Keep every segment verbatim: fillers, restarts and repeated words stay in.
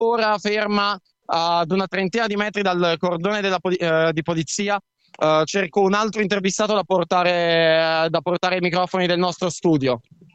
ora ferma ad una trentina di metri dal cordone della poli- eh, di polizia. Eh, cerco un altro intervistato da portare, da portare ai microfoni del nostro studio.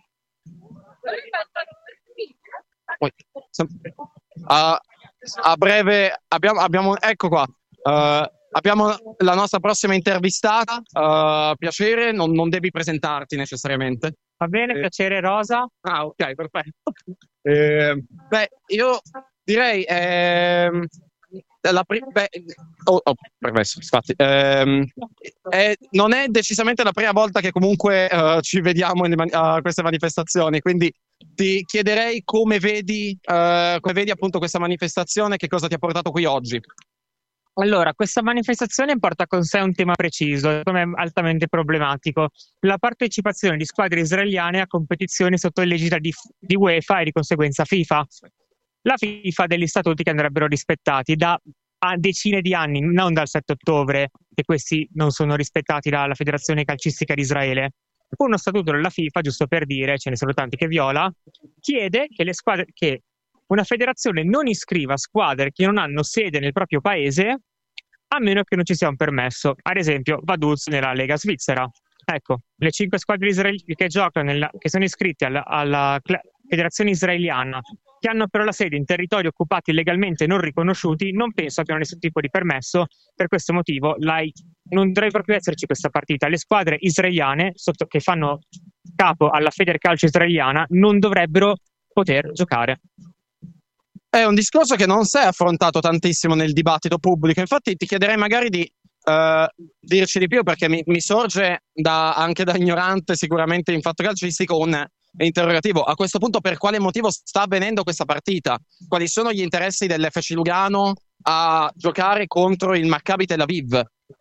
Poi, sem- a, a breve abbiamo, abbiamo ecco qua. Eh, abbiamo la nostra prossima intervistata. Eh, piacere, non, non devi presentarti necessariamente. Va bene, Eh, piacere Rosa. ah, ok, perfetto. Eh, beh, io direi ehm, la pri- beh, oh, oh, permesso, infatti, ehm, è- non è decisamente la prima volta che comunque eh, ci vediamo in mani- a queste manifestazioni, quindi ti chiederei come vedi, eh, come vedi appunto questa manifestazione, che cosa ti ha portato qui oggi? Allora, questa manifestazione porta con sé un tema preciso, come è altamente problematico: la partecipazione di squadre israeliane a competizioni sotto l'egida di, di UEFA e di conseguenza FIFA. La FIFA ha degli statuti che andrebbero rispettati da a decine di anni, non dal sette ottobre, che questi non sono rispettati dalla Federazione Calcistica di Israele. Uno statuto della FIFA, giusto per dire, ce ne sono tanti che viola, chiede che le squadre, che una federazione non iscriva squadre che non hanno sede nel proprio paese, a meno che non ci sia un permesso. Ad esempio, Vaduz nella Lega Svizzera. Ecco, le cinque squadre israeli- che giocano, nella- che sono iscritte alla, alla cla- Federazione Israeliana, che hanno però la sede in territori occupati illegalmente non riconosciuti, non penso abbiano nessun tipo di permesso. Per questo motivo la- non dovrebbe proprio esserci questa partita. Le squadre israeliane, sotto- che fanno capo alla Federcalcio israeliana, non dovrebbero poter giocare. È un discorso che non si è affrontato tantissimo nel dibattito pubblico, infatti ti chiederei magari di eh, dirci di più, perché mi, mi sorge da- anche da ignorante sicuramente in fatto calcistico un interrogativo. A questo punto, per quale motivo sta avvenendo questa partita? Quali sono gli interessi dell'F C Lugano a giocare contro il Maccabi Tel Aviv?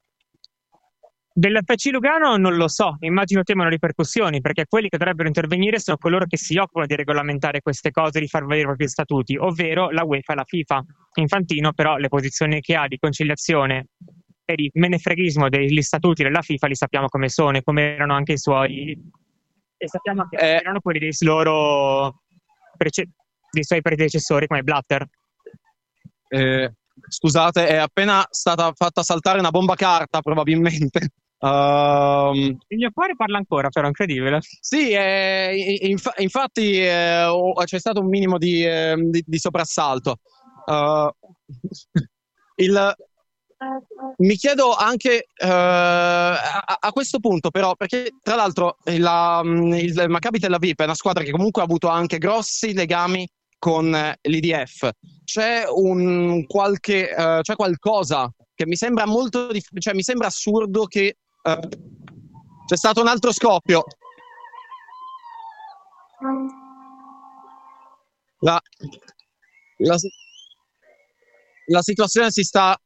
Dell'F C Lugano non lo so, immagino temano ripercussioni, perché quelli che dovrebbero intervenire sono coloro che si occupano di regolamentare queste cose, di far valere i propri statuti, ovvero la UEFA e la FIFA. Infantino però le posizioni che ha di conciliazione e di menefreghismo degli statuti della FIFA li sappiamo come sono e come erano anche i suoi, e sappiamo che Eh, erano quelli dei loro prece- dei suoi predecessori come Blatter. eh, scusate, è appena stata fatta saltare una bomba carta, probabilmente. Ehm, Il mio cuore parla ancora, però, incredibile. Sì, eh, inf- infatti eh, ho- c'è stato un minimo di, eh, di- di soprassalto. Uh, il- Mi chiedo anche eh, a, a questo punto, però, perché tra l'altro la- il Maccabi Tel Aviv è una squadra che comunque ha avuto anche grossi legami con eh, l'I D F. C'è un qualche, eh, c'è qualcosa che mi sembra molto, dif- cioè mi sembra assurdo che eh, c'è stato un altro scoppio. La, la, la situazione si sta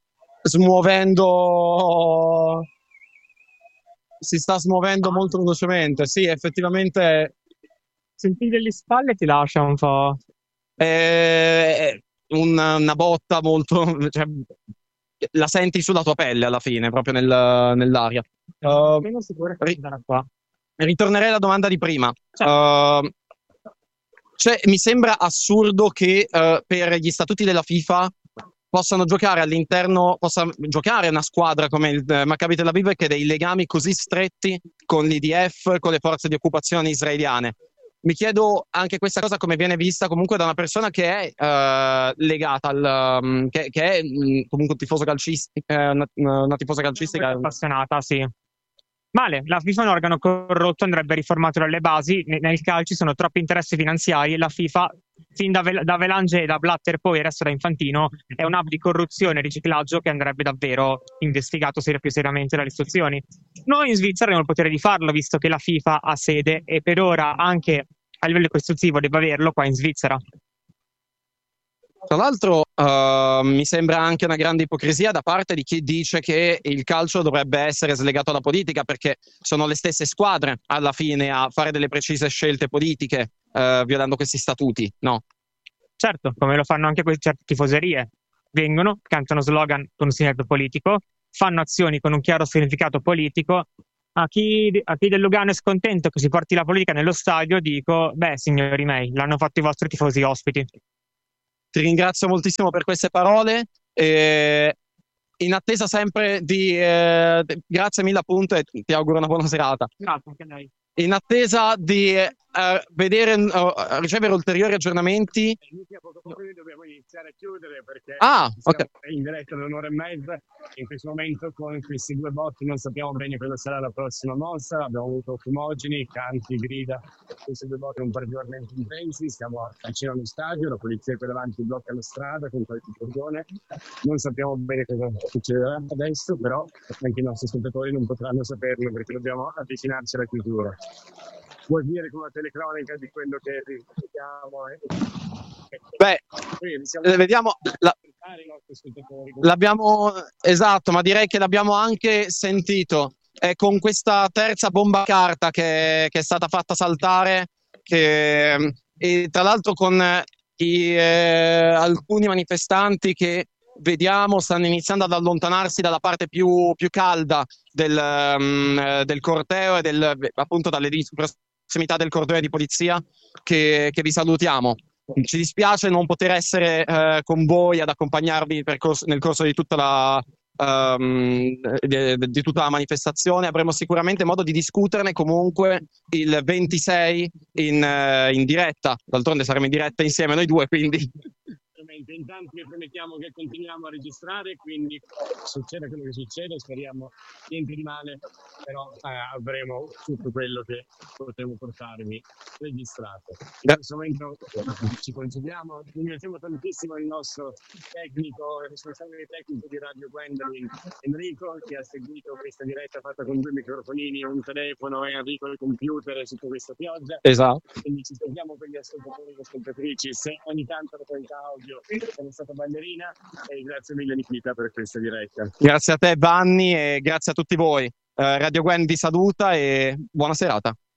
smuovendo, si sta smuovendo molto velocemente. Sì, effettivamente Sentire le spalle ti lascia un po'. è una, una botta molto, cioè, la senti sulla tua pelle alla fine, proprio nel- nell'aria. Uh, Sono sicuro che ri- andrà qua. ritornerei alla domanda di prima. Cioè, Uh, cioè, mi sembra assurdo che uh, per gli statuti della FIFA possano giocare all'interno, possa giocare una squadra come il eh, Maccabi Tel Aviv che ha dei legami così stretti con l'I D F, con le forze di occupazione israeliane. Mi chiedo anche questa cosa come viene vista comunque da una persona che è eh, legata al, um, che, che è mh, comunque un tifoso calcistica, eh, una, una tifosa calcistica. appassionata, sì. Male, la FIFA è un organo corrotto, andrebbe riformato dalle basi. Ne- Nel calcio ci sono troppi interessi finanziari e la FIFA, fin da, Vel- da Velange e da Blatter, poi il resto da Infantino, è un hub di corruzione e riciclaggio che andrebbe davvero investigato ser- più seriamente dalle istituzioni. Noi in Svizzera abbiamo il potere di farlo, visto che la FIFA ha sede e per ora anche a livello costitutivo deve averlo qua in Svizzera. Tra l'altro, eh, mi sembra anche una grande ipocrisia da parte di chi dice che il calcio dovrebbe essere slegato dalla politica, perché sono le stesse squadre alla fine a fare delle precise scelte politiche, eh, violando questi statuti, no? Certo, come lo fanno anche queste certe tifoserie. Vengono, cantano slogan con un significato politico, fanno azioni con un chiaro significato politico. A chi, a chi del Lugano è scontento che si porti la politica nello stadio, dico: beh, signori miei, l'hanno fatto i vostri tifosi ospiti. ti ringrazio moltissimo per queste parole. E in attesa sempre di... eh, grazie mille appunto e ti auguro una buona serata. Grazie anche a lei. In attesa di eh, vedere, eh, ricevere ulteriori aggiornamenti. Lucia, poco poco noi dobbiamo iniziare a chiudere perché Ah, ok. siamo in diretta da un'ora e mezza. In questo momento con questi due botti non sappiamo bene cosa sarà la prossima mossa. Abbiamo avuto fumogeni, canti, grida. Questi due botti sono particolarmente intensi. Siamo vicino allo stadio, la polizia qui davanti blocca la strada con qualche furgone. Non sappiamo bene cosa succederà adesso, però anche i nostri ascoltatori non potranno saperlo perché dobbiamo avvicinarci alla chiusura. Vuoi dire con una telecronaca di quello che vediamo? Eh? Beh, eh, vediamo. La, l'abbiamo esatto, ma direi che l'abbiamo anche sentito. È con questa terza bomba carta che, che è stata fatta saltare, che, e tra l'altro con i, eh, alcuni manifestanti che vediamo stanno iniziando ad allontanarsi dalla parte più, più calda del, um, del corteo e del, appunto dalle prossimità del corteo di polizia che, che vi salutiamo. Ci dispiace non poter essere eh, con voi ad accompagnarvi per corso, nel corso di tutta la um, di, di tutta la manifestazione. Avremo sicuramente modo di discuterne comunque il ventisei in, uh, in diretta. D'altronde saremo in diretta insieme noi due, quindi intanto vi promettiamo che continuiamo a registrare, quindi succede quello che succede, speriamo niente di male, però eh, avremo tutto quello che potremo portarvi registrato. In questo momento ci concediamo, ringraziamo tantissimo il nostro tecnico, il responsabile tecnico di Radio Gwendolyn, Enrico, che ha seguito questa diretta fatta con due microfonini, un telefono e Enrico il computer sotto questa pioggia. Esatto. Quindi ci sentiamo per gli ascoltatori e ascoltatrici, se ogni tanto la qualità audio sono stata ballerina, e grazie mille Nikita per questa diretta. Grazie a te Vanni e grazie a tutti voi. Eh, Radio Gwen vi saluta e buona serata.